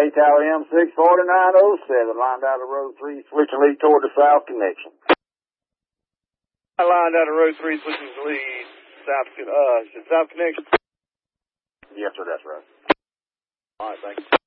Tower M64907, lined out of road 3, switching lead toward the south connection. I lined out of road 3, switching lead, south connection. Yes, sir, that's right. All right, thank you.